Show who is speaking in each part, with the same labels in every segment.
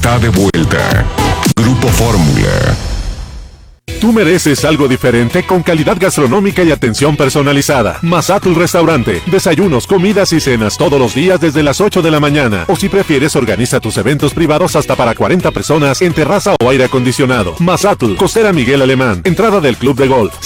Speaker 1: está de vuelta. Grupo Fórmula.
Speaker 2: Tú mereces algo diferente con calidad gastronómica y atención personalizada. Mazatlán Restaurante. Desayunos, comidas y cenas todos los días desde las 8 de la mañana. O si prefieres, organiza tus eventos privados hasta para 40 personas en terraza o aire acondicionado. Mazatlán, Costera Miguel Alemán. Entrada del Club de Golf.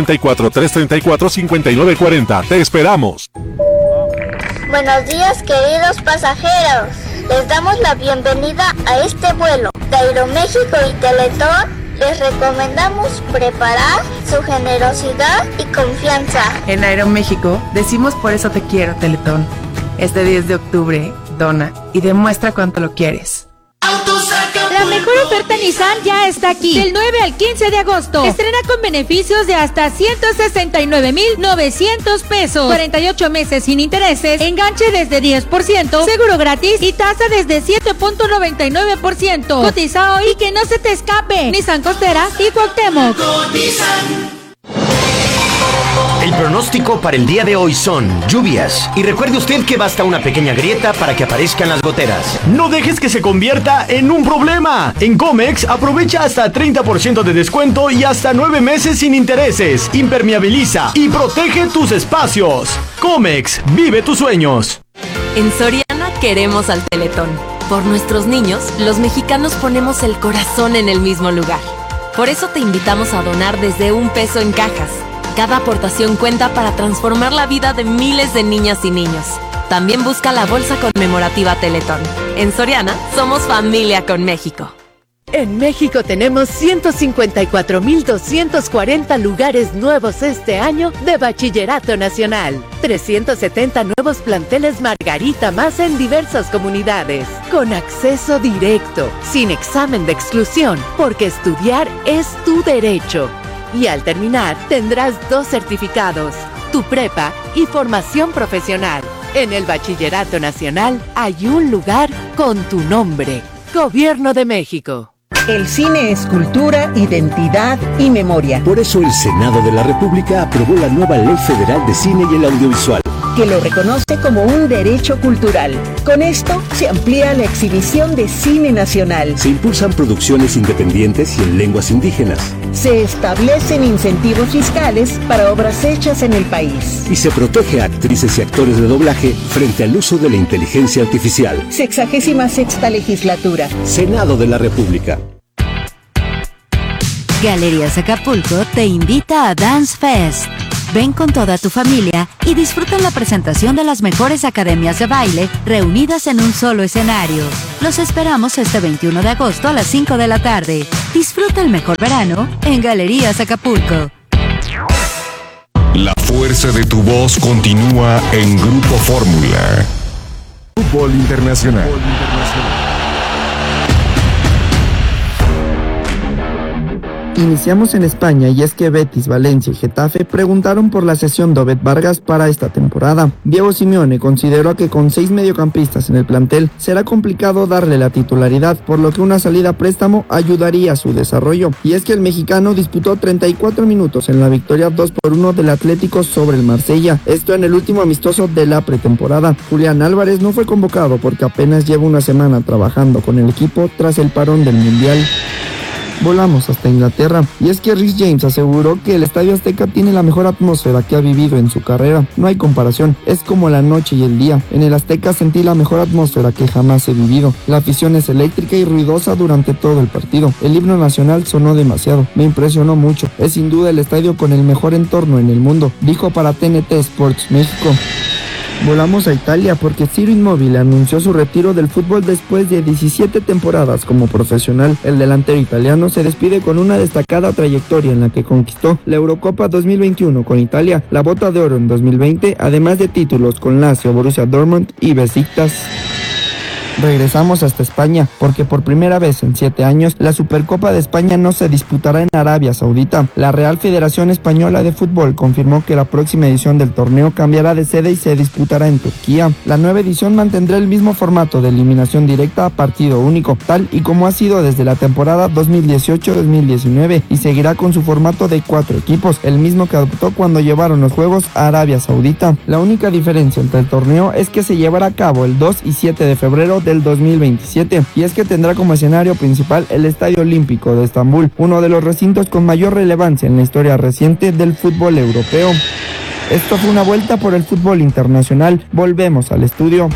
Speaker 2: 744-334-5940. Te esperamos.
Speaker 3: Buenos días, queridos pasajeros. Les damos la bienvenida a este vuelo de Aeroméxico y Teletón. Les recomendamos preparar su generosidad y confianza.
Speaker 4: En Aeroméxico decimos por eso te quiero, Teletón. Este 10 de octubre, dona y demuestra cuánto lo quieres.
Speaker 5: La mejor oferta Nissan ya está aquí. Del 9 al 15 de agosto. Estrena con beneficios de hasta 169,900 pesos. 48 meses sin intereses. Enganche desde 10%. Seguro gratis y tasa desde 7.99%. Cotiza hoy y que no se te escape. Nissan Costera y Cuauhtémoc.
Speaker 6: El pronóstico para el día de hoy son lluvias. Y recuerde usted que basta una pequeña grieta para que aparezcan las goteras.
Speaker 7: No dejes que se convierta en un problema. En Comex aprovecha hasta 30% de descuento y hasta 9 meses sin intereses. Impermeabiliza y protege tus espacios. Comex, vive tus sueños.
Speaker 8: En Soriana queremos al Teletón. Por nuestros niños, los mexicanos ponemos el corazón en el mismo lugar. Por eso te invitamos a donar desde $1 en cajas. Cada aportación cuenta para transformar la vida de miles de niñas y niños. También busca la bolsa conmemorativa Teletón. En Soriana, somos familia con México.
Speaker 9: En México tenemos 154,240 lugares nuevos este año de Bachillerato Nacional. 370 nuevos planteles Margarita más en diversas comunidades. Con acceso directo, sin examen de exclusión, porque estudiar es tu derecho. Y al terminar, tendrás 2 certificados, tu prepa y formación profesional. En el Bachillerato Nacional hay un lugar con tu nombre. Gobierno de México.
Speaker 10: El cine es cultura, identidad y memoria.
Speaker 11: Por eso el Senado de la República aprobó la nueva Ley Federal de Cine y el Audiovisual,
Speaker 10: que lo reconoce como un derecho cultural. Con esto se amplía la exhibición de cine nacional.
Speaker 11: Se impulsan producciones independientes y en lenguas indígenas.
Speaker 10: Se establecen incentivos fiscales para obras hechas en el país.
Speaker 11: Y se protege a actrices y actores de doblaje frente al uso de la inteligencia artificial.
Speaker 10: 66ª legislatura.
Speaker 11: Senado de la República.
Speaker 12: Galerías Acapulco te invita a Dance Fest. Ven con toda tu familia y disfruta la presentación de las mejores academias de baile reunidas en un solo escenario. Los esperamos este 21 de agosto a las 5 de la tarde. Disfruta el mejor verano en Galerías Acapulco.
Speaker 1: La fuerza de tu voz continúa en Grupo Fórmula. Fútbol Internacional.
Speaker 13: Iniciamos en España y es que Betis, Valencia y Getafe preguntaron por la cesión de Obed Vargas para esta temporada. Diego Simeone consideró que con 6 mediocampistas en el plantel será complicado darle la titularidad, por lo que una salida a préstamo ayudaría a su desarrollo. Y es que el mexicano disputó 34 minutos en la victoria 2-1 del Atlético sobre el Marsella, esto en el último amistoso de la pretemporada. Julián Álvarez no fue convocado porque apenas lleva una semana trabajando con el equipo tras el parón del Mundial. Volamos hasta Inglaterra, y es que Reece James aseguró que el Estadio Azteca tiene la mejor atmósfera que ha vivido en su carrera. No hay comparación, es como la noche y el día. En el Azteca sentí la mejor atmósfera que jamás he vivido. La afición es eléctrica y ruidosa durante todo el partido. El himno nacional sonó demasiado, me impresionó mucho. Es sin duda el estadio con el mejor entorno en el mundo, dijo para TNT Sports México. Volamos a Italia porque Ciro Immobile anunció su retiro del fútbol después de 17 temporadas como profesional. El delantero italiano se despide con una destacada trayectoria en la que conquistó la Eurocopa 2021 con Italia, la Bota de Oro en 2020, además de títulos con Lazio, Borussia Dortmund y Besiktas. Regresamos hasta España, porque por primera vez en 7 años, la Supercopa de España no se disputará en Arabia Saudita. La Real Federación Española de Fútbol confirmó que la próxima edición del torneo cambiará de sede y se disputará en Turquía. La nueva edición mantendrá el mismo formato de eliminación directa a partido único, tal y como ha sido desde la temporada 2018-2019, y seguirá con su formato de 4 equipos, el mismo que adoptó cuando llevaron los Juegos a Arabia Saudita. La única diferencia entre el torneo es que se llevará a cabo el 2 y 7 de febrero del 2027, y es que tendrá como escenario principal el Estadio Olímpico de Estambul, uno de los recintos con mayor relevancia en la historia reciente del fútbol europeo. Esto fue una vuelta por el fútbol internacional. Volvemos al estudio.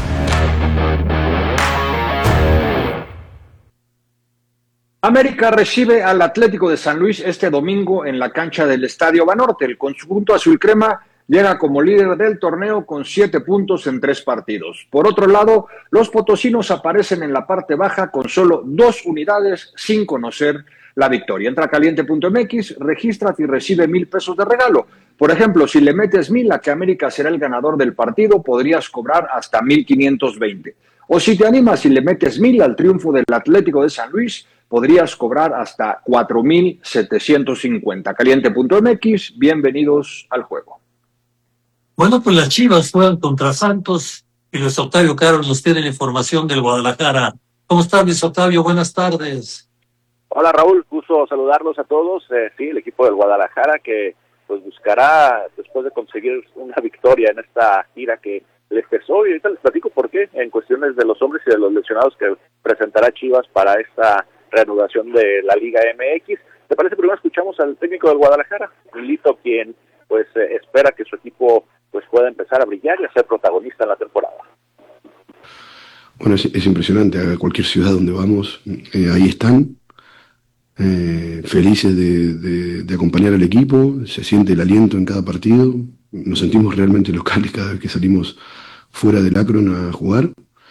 Speaker 14: América recibe al Atlético de San Luis este domingo en la cancha del Estadio Banorte. El conjunto azul crema llega como líder del torneo con 7 puntos en 3 partidos. Por otro lado, los potosinos aparecen en la parte baja con solo 2 unidades sin conocer la victoria. Entra a caliente.mx, regístrate y recibe 1,000 pesos de regalo. Por ejemplo, si le metes 1,000 a que América será el ganador del partido, podrías cobrar hasta 1,520. O si te animas y le metes 1,000 al triunfo del Atlético de San Luis, podrías cobrar hasta 4,750. Caliente.mx, bienvenidos al juego.
Speaker 15: Bueno, pues las Chivas juegan contra Santos y Luis Octavio Carlos nos tiene la información del Guadalajara. ¿Cómo estás, Luis Octavio? Buenas tardes.
Speaker 16: Hola, Raúl, gusto saludarlos a todos. Sí, el equipo del Guadalajara que pues buscará, después de conseguir una victoria en esta gira que les pesó, y ahorita les platico por qué, en cuestiones de los hombres y de los lesionados que presentará Chivas para esta reanudación de la Liga MX. ¿Te parece? Primero escuchamos al técnico del Guadalajara, Milito, quien pues espera que su equipo pues pueda empezar a brillar y a ser protagonista en la temporada.
Speaker 17: Bueno, es impresionante, a cualquier ciudad donde vamos, ahí están, felices de acompañar al equipo, se siente el aliento en cada partido, nos sentimos realmente locales cada vez que salimos fuera del Akron a jugar.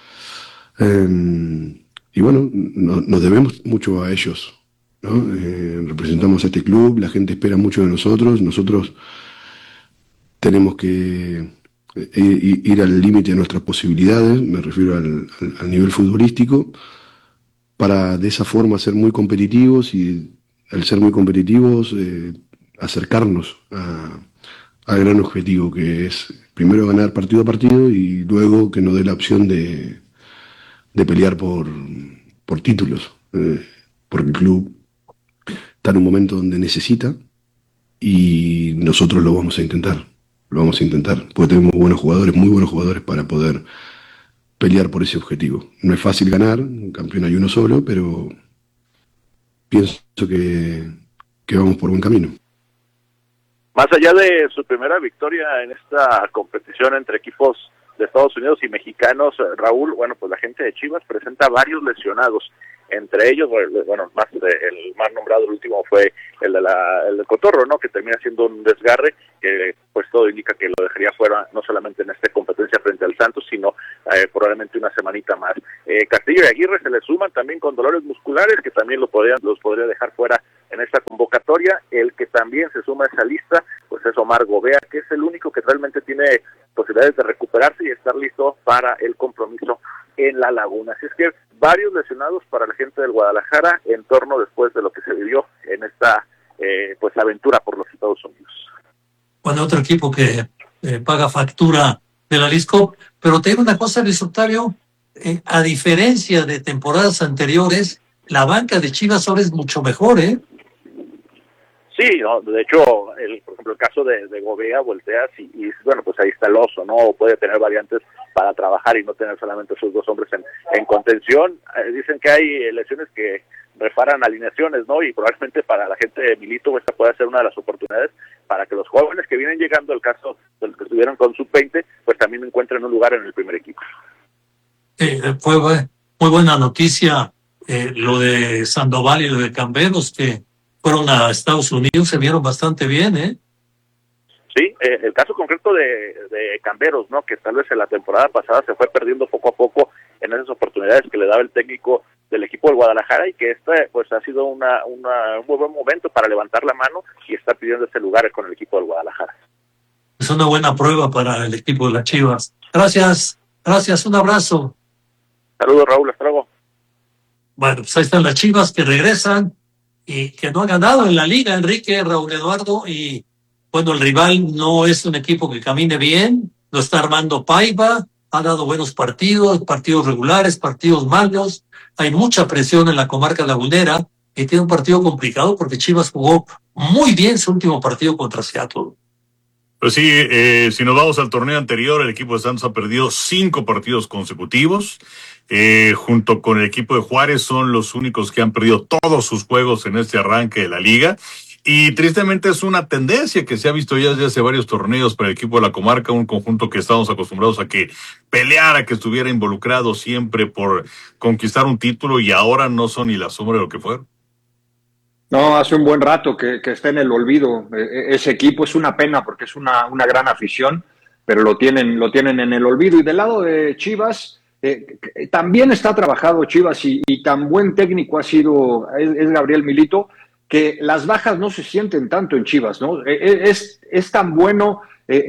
Speaker 17: Y bueno, nos debemos mucho a ellos, ¿no? Representamos a este club, la gente espera mucho de nosotros tenemos que ir al límite de nuestras posibilidades, me refiero al nivel futbolístico, para de esa forma ser muy competitivos y al ser muy competitivos acercarnos al gran objetivo, que es primero ganar partido a partido y luego que nos dé la opción de pelear por títulos, porque el club está en un momento donde necesita y nosotros lo vamos a intentar, porque tenemos buenos jugadores, muy buenos jugadores para poder pelear por ese objetivo. No es fácil ganar, un campeón hay uno solo, pero pienso que vamos por buen camino.
Speaker 16: Más allá de su primera victoria en esta competición entre equipos de Estados Unidos y mexicanos, Raúl, bueno, pues la gente de Chivas presenta varios lesionados, entre ellos, bueno, el más nombrado, el último fue el del Cotorro, ¿no? Que termina siendo un desgarre, que pues todo indica que lo dejaría fuera, no solamente en esta competencia frente al Santos, sino probablemente una semanita más. Castillo y Aguirre se le suman también con dolores musculares, que también los podría dejar fuera en esta convocatoria. El que también se suma a esa lista, pues es Omar Gobea, que es el único que realmente tiene posibilidades de recuperarse y estar listo para el compromiso en La Laguna. Así es que varios lesionados para la gente del Guadalajara en torno después de lo que se vivió en esta pues aventura por los Estados Unidos.
Speaker 15: Bueno, otro equipo que paga factura de la Lisco, pero te digo una cosa, Luis Octavio, a diferencia de temporadas anteriores, la banca de Chivas ahora es mucho mejor, ¿eh?
Speaker 16: Sí, no, de hecho, por ejemplo, el caso de Gobea, volteas y bueno, pues ahí está el oso, ¿no? Puede tener variantes para trabajar y no tener solamente esos dos hombres en contención. Dicen que hay lesiones que reparan alineaciones, ¿no? Y probablemente para la gente de Milito esta puede ser una de las oportunidades para que los jóvenes que vienen llegando, al caso de los que estuvieron con sub-20, pues también encuentren un lugar en el primer equipo.
Speaker 15: Fue muy buena noticia lo de Sandoval y lo de Camberos, que fueron a Estados Unidos, se vieron bastante bien, ¿eh?
Speaker 16: Sí, el caso concreto de Camberos, ¿no? Que tal vez en la temporada pasada se fue perdiendo poco a poco en esas oportunidades que le daba el técnico del equipo del Guadalajara, y que pues ha sido un muy buen momento para levantar la mano y estar pidiendo ese lugar con el equipo del Guadalajara.
Speaker 15: Es una buena prueba para el equipo de las Chivas. Gracias, un abrazo.
Speaker 16: Saludos, Raúl, hasta luego.
Speaker 15: Bueno, pues ahí están las Chivas que regresan y que no han ganado en la liga, Enrique, Raúl Eduardo, y bueno, el rival no es un equipo que camine bien, lo está armando Paiva, ha dado buenos partidos regulares, partidos malos, hay mucha presión en la comarca lagunera y tiene un partido complicado porque Chivas jugó muy bien su último partido contra Seattle.
Speaker 18: Pues sí, si nos vamos al torneo anterior, el equipo de Santos ha perdido 5 partidos consecutivos. Junto con el equipo de Juárez son los únicos que han perdido todos sus juegos en este arranque de la liga. Y tristemente es una tendencia que se ha visto ya desde hace varios torneos para el equipo de la comarca, un conjunto que estábamos acostumbrados a que peleara, que estuviera involucrado siempre por conquistar un título, y ahora no son ni la sombra de lo que fueron.
Speaker 14: No, hace un buen rato que está en el olvido. Ese equipo es una pena porque es una gran afición, pero lo tienen en el olvido. Y del lado de Chivas, también está trabajado Chivas y tan buen técnico es Gabriel Milito, que las bajas no se sienten tanto en Chivas, ¿no? Es tan bueno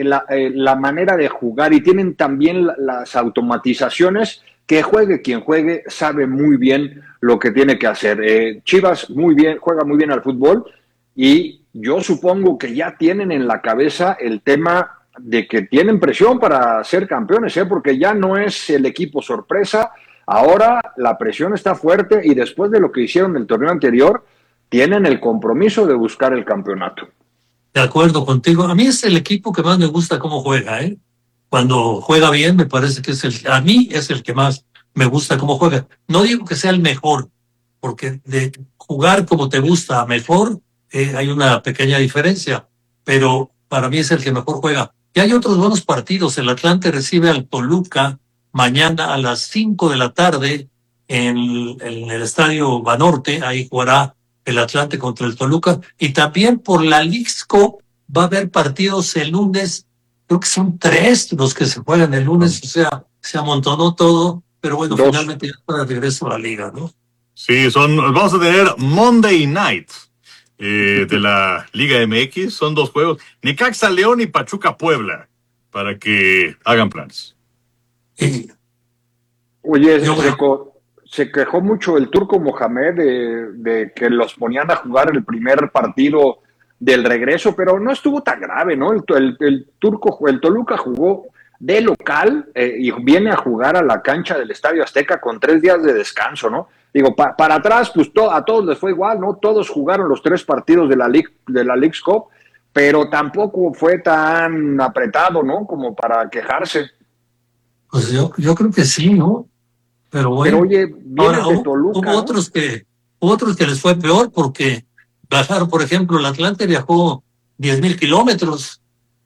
Speaker 14: la manera de jugar, y tienen también las automatizaciones, que juegue quien juegue, sabe muy bien lo que tiene que hacer. Chivas juega muy bien al fútbol, y yo supongo que ya tienen en la cabeza el tema de que tienen presión para ser campeones, porque ya no es el equipo sorpresa, ahora la presión está fuerte, y después de lo que hicieron el torneo anterior, tienen el compromiso de buscar el campeonato.
Speaker 15: De acuerdo contigo. A mí es el equipo que más me gusta cómo juega, ¿eh? Cuando juega bien, me parece que a mí es el que más me gusta cómo juega. No digo que sea el mejor, porque de jugar como te gusta a mejor, hay una pequeña diferencia, pero para mí es el que mejor juega. Y hay otros buenos partidos. El Atlante recibe al Toluca mañana a las 5 de la tarde en el Estadio Banorte. Ahí jugará el Atlante contra el Toluca. Y también por la Leagues Cup va a haber partidos el lunes. Creo que son 3 los que se juegan el lunes. O sea, se amontonó todo. Pero bueno, finalmente ya para regreso a la liga, ¿no?
Speaker 18: Sí, vamos a tener Monday Night de la Liga MX. Son 2 juegos. Necaxa León y Pachuca Puebla, para que hagan planes.
Speaker 14: Oye, se quejó mucho el Turco Mohamed de que los ponían a jugar el primer partido del regreso, pero no estuvo tan grave, ¿no? El Toluca jugó de local y viene a jugar a la cancha del Estadio Azteca con 3 días de descanso, ¿no? Digo, para atrás, pues a todos les fue igual, ¿no? Todos jugaron los 3 partidos de la Leagues Cup, pero tampoco fue tan apretado, ¿no? Como para quejarse.
Speaker 15: Pues yo creo que sí, ¿no? Pero bueno,
Speaker 14: oye,
Speaker 15: ahora,
Speaker 14: de Toluca,
Speaker 15: hubo otros que les fue peor, porque viajaron, por ejemplo, el Atlante viajó 10,000 kilómetros.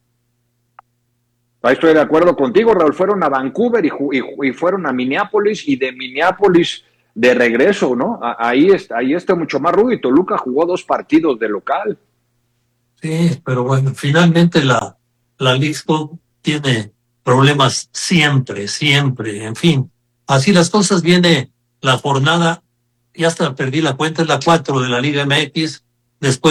Speaker 14: Ahí estoy de acuerdo contigo, Raúl. Fueron a Vancouver y fueron a Minneapolis, y de Minneapolis de regreso, ¿no? Ahí está mucho más rudo, y Toluca jugó 2 partidos de local.
Speaker 15: Sí, pero bueno, finalmente la Leagues Cup tiene problemas siempre, en fin. Así las cosas. Viene la jornada, ya hasta perdí la cuenta, es la 4 de la Liga MX, después